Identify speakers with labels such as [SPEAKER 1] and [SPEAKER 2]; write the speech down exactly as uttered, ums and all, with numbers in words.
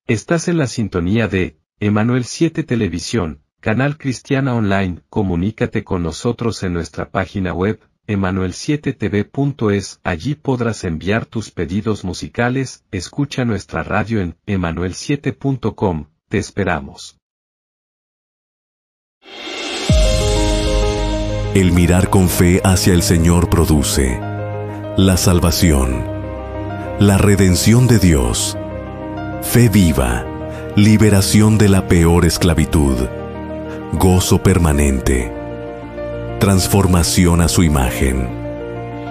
[SPEAKER 1] Estás en la sintonía de Emanuel siete Televisión, canal cristiana online. Comunícate con nosotros en nuestra página web, emanuel siete t v punto es. Allí podrás enviar tus pedidos musicales. Escucha nuestra radio en emanuel siete punto com. Te esperamos.
[SPEAKER 2] El mirar con fe hacia el Señor produce la salvación, la redención de Dios, fe viva, liberación de la peor esclavitud, gozo permanente, transformación a su imagen.